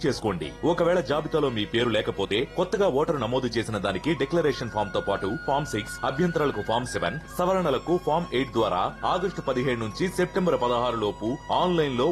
చేసుకోండి. ఒకవేళ జాబితాలో మీ పేరు లేకపోతే కొత్తగా ఓటరు నమోదు చేసిన దానికి డిక్లరేషన్ ఫామ్ తో పాటు ఫామ్ 6, అభ్యంతరాలకు ఫామ్ 7, సవరణలకు ఫామ్ 8 ద్వారా ఆగస్టు 17 నుంచి సెప్టెంబర్ 16 లోపు ఆన్లైన్ లో